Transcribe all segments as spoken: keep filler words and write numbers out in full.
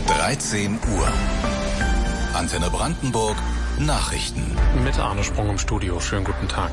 dreizehn Uhr. Antenne Brandenburg Nachrichten. Mit Arne Sprung im Studio. Schönen guten Tag.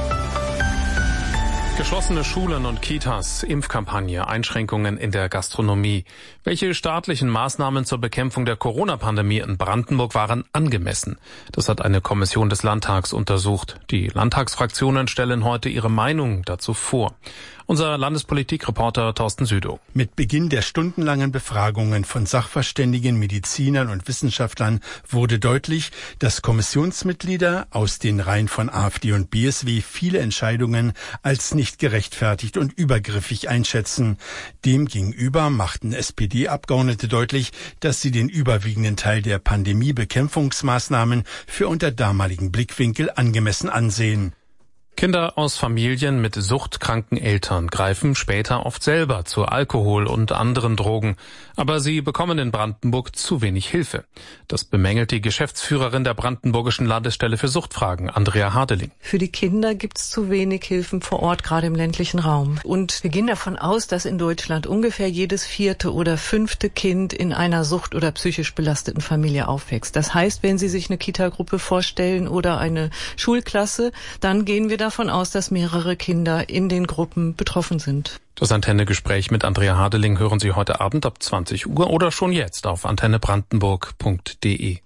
Geschlossene Schulen und Kitas, Impfkampagne, Einschränkungen in der Gastronomie. Welche staatlichen Maßnahmen zur Bekämpfung der Corona-Pandemie in Brandenburg waren angemessen? Das hat eine Kommission des Landtags untersucht. Die Landtagsfraktionen stellen heute ihre Meinung dazu vor. Unser Landespolitikreporter Thorsten Südow. Mit Beginn der stundenlangen Befragungen von Sachverständigen, Medizinern und Wissenschaftlern wurde deutlich, dass Kommissionsmitglieder aus den Reihen von AfD und B S W viele Entscheidungen als nicht gerechtfertigt und übergriffig einschätzen. Demgegenüber machten S P D-Abgeordnete deutlich, dass sie den überwiegenden Teil der Pandemiebekämpfungsmaßnahmen für unter damaligen Blickwinkel angemessen ansehen. Kinder aus Familien mit suchtkranken Eltern greifen später oft selber zu Alkohol und anderen Drogen. Aber sie bekommen in Brandenburg zu wenig Hilfe. Das bemängelt die Geschäftsführerin der Brandenburgischen Landesstelle für Suchtfragen, Andrea Hadeling. Für die Kinder gibt es zu wenig Hilfen vor Ort, gerade im ländlichen Raum. Und wir gehen davon aus, dass in Deutschland ungefähr jedes vierte oder fünfte Kind in einer sucht- oder psychisch belasteten Familie aufwächst. Das heißt, wenn Sie sich eine Kitagruppe vorstellen oder eine Schulklasse, dann gehen wir davon aus, dass mehrere Kinder in den Gruppen betroffen sind. Das Antenne-Gespräch mit Andrea Hadeling hören Sie heute Abend ab zwanzig Uhr oder schon jetzt auf antenne brandenburg punkt de.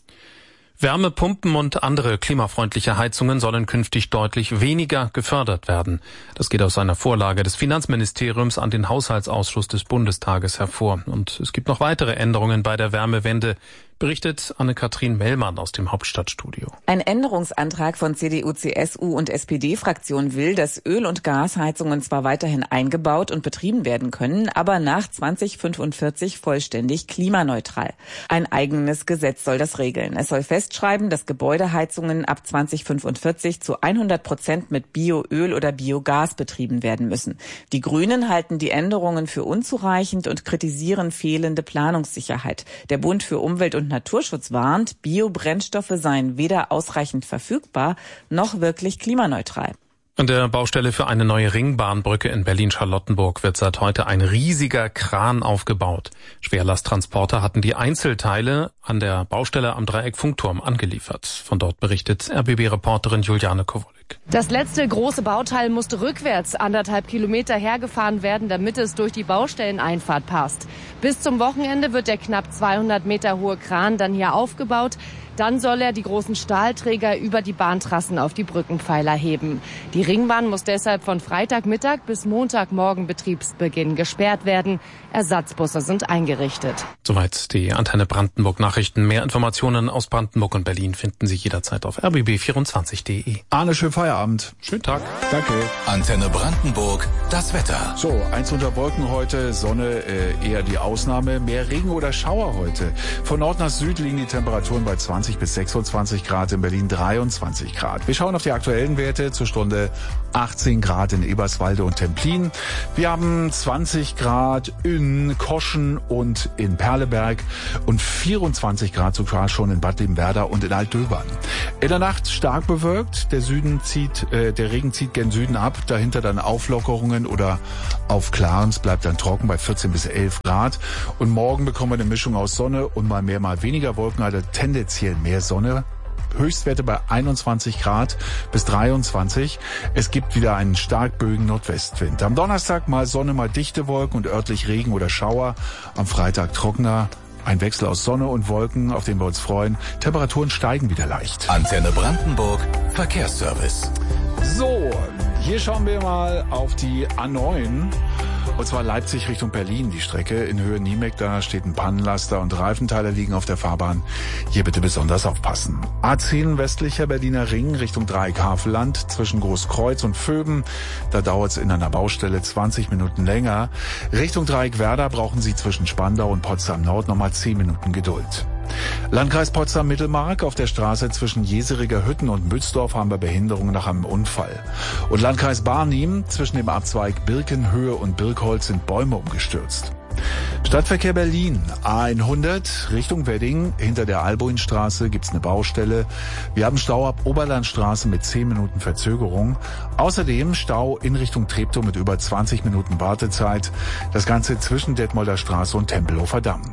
Wärmepumpen und andere klimafreundliche Heizungen sollen künftig deutlich weniger gefördert werden. Das geht aus einer Vorlage des Finanzministeriums an den Haushaltsausschuss des Bundestages hervor. Und es gibt noch weitere Änderungen bei der Wärmewende, berichtet Anne-Kathrin Mellmann aus dem Hauptstadtstudio. Ein Änderungsantrag von C D U, C S U und S P D-Fraktion will, dass Öl- und Gasheizungen zwar weiterhin eingebaut und betrieben werden können, aber nach zwanzig fünfundvierzig vollständig klimaneutral. Ein eigenes Gesetz soll das regeln. Es soll festschreiben, dass Gebäudeheizungen ab zwanzig fünfundvierzig zu hundert Prozent mit Bioöl oder Biogas betrieben werden müssen. Die Grünen halten die Änderungen für unzureichend und kritisieren fehlende Planungssicherheit. Der Bund für Umwelt und Naturschutz warnt, Biobrennstoffe seien weder ausreichend verfügbar noch wirklich klimaneutral. An der Baustelle für eine neue Ringbahnbrücke in Berlin-Charlottenburg wird seit heute ein riesiger Kran aufgebaut. Schwerlasttransporter hatten die Einzelteile an der Baustelle am Dreieck-Funkturm angeliefert. Von dort berichtet R B B-Reporterin Juliane Kowolik. Das letzte große Bauteil musste rückwärts anderthalb Kilometer hergefahren werden, damit es durch die Baustelleneinfahrt passt. Bis zum Wochenende wird der knapp zweihundert Meter hohe Kran dann hier aufgebaut. Dann soll er die großen Stahlträger über die Bahntrassen auf die Brückenpfeiler heben. Die Ringbahn muss deshalb von Freitagmittag bis Montagmorgen Betriebsbeginn gesperrt werden. Ersatzbusse sind eingerichtet. Soweit die Antenne Brandenburg Nachrichten. Mehr Informationen aus Brandenburg und Berlin finden Sie jederzeit auf r b b vierundzwanzig punkt de. Arne, schönen Feierabend. Schönen Tag. Danke. Antenne Brandenburg, das Wetter. So, eins unter Wolken heute, Sonne äh, eher die Ausnahme, mehr Regen oder Schauer heute. Von Nord nach Süd liegen die Temperaturen bei zwanzig bis sechsundzwanzig Grad, in Berlin dreiundzwanzig Grad. Wir schauen auf die aktuellen Werte, zur Stunde achtzehn Grad in Eberswalde und Templin. Wir haben zwanzig Grad in Koschen und in Perleberg und vierundzwanzig Grad sogar schon in Bad Liebenwerda und in Altdöbern. In der Nacht stark bewölkt, der Süden zieht, äh, der Regen zieht gen Süden ab, dahinter dann Auflockerungen oder auf klaren, es bleibt dann trocken bei vierzehn bis elf Grad. Und morgen bekommen wir eine Mischung aus Sonne und mal mehr, mal weniger Wolken, also tendenziell mehr Sonne. Höchstwerte bei einundzwanzig Grad bis dreiundzwanzig. Es gibt wieder einen stark böigen Nordwestwind. Am Donnerstag mal Sonne, mal dichte Wolken und örtlich Regen oder Schauer. Am Freitag trockener. Ein Wechsel aus Sonne und Wolken, auf den wir uns freuen. Temperaturen steigen wieder leicht. Antenne Brandenburg, Verkehrsservice. So, hier schauen wir mal auf die A neun. Und zwar Leipzig Richtung Berlin, die Strecke in Höhe Niemek. Da steht ein Pannenlaster und Reifenteile liegen auf der Fahrbahn. Hier bitte besonders aufpassen. A zehn westlicher Berliner Ring Richtung Dreieck-Havelland zwischen Großkreuz und Vöben. Da dauert es in einer Baustelle zwanzig Minuten länger. Richtung Dreieck-Werder brauchen Sie zwischen Spandau und Potsdam Nord nochmal zehn Minuten Geduld. Landkreis Potsdam-Mittelmark, auf der Straße zwischen Jeseriger Hütten und Mützdorf haben wir Behinderungen nach einem Unfall. Und Landkreis Barnim, zwischen dem Abzweig Birkenhöhe und Birkholz sind Bäume umgestürzt. Stadtverkehr Berlin, A hundert Richtung Wedding, hinter der Albuinstraße gibt's eine Baustelle. Wir haben Stau ab Oberlandstraße mit zehn Minuten Verzögerung. Außerdem Stau in Richtung Treptow mit über zwanzig Minuten Wartezeit. Das Ganze zwischen Detmolder Straße und Tempelhofer Damm.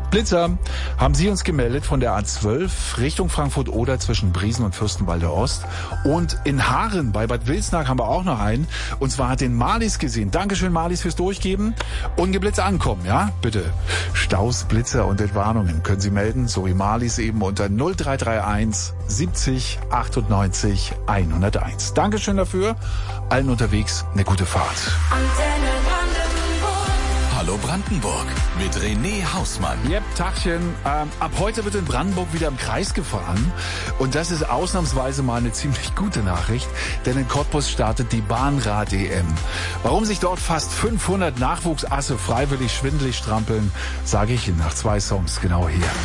Blitzer haben Sie uns gemeldet von der A zwölf Richtung Frankfurt-Oder zwischen Briesen und Fürstenwalde Ost. Und in Haaren bei Bad Wilsnack haben wir auch noch einen. Und zwar hat den Marlies gesehen. Dankeschön, Marlies, fürs Durchgeben. Ungeblitzt ankommen, ja? Bitte. Staus, Blitzer und Entwarnungen können Sie melden, so wie Marlies eben unter null drei drei eins siebzig achtundneunzig hunderteins. Dankeschön dafür. Allen unterwegs eine gute Fahrt. Antenne Hallo Brandenburg mit René Hausmann. Yep, Tagchen. Ähm, ab heute wird in Brandenburg wieder im Kreis gefahren. Und das ist ausnahmsweise mal eine ziemlich gute Nachricht, denn in Cottbus startet die Bahnrad-E M. Warum sich dort fast fünfhundert Nachwuchsasse freiwillig schwindelig strampeln, sage ich Ihnen nach zwei Songs genau hier.